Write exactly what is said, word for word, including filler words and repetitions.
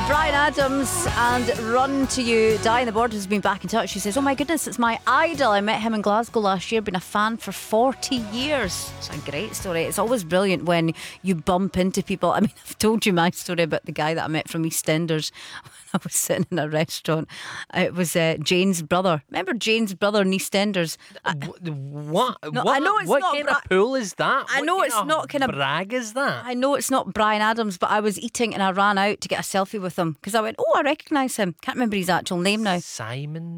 Bryan Adams and Run to You. Di on the board has been back in touch. She says, oh my goodness, it's my idol. I met him in Glasgow last year, been a fan for forty years. It's a great story. It's always brilliant when you bump into people. I mean, I've told you my story about the guy that I met from EastEnders when I was sitting in a restaurant. It was uh, Jane's brother. Remember Jane's brother in EastEnders? I, What? No, what? I know it's what not kind Bra- of pool is that? I What know kind it's of not kind of- brag is that? I know it's not Bryan Adams, but I was eating and I ran out to get a selfie with him because I went, oh, I recognise him. Can't remember his actual name now. Simon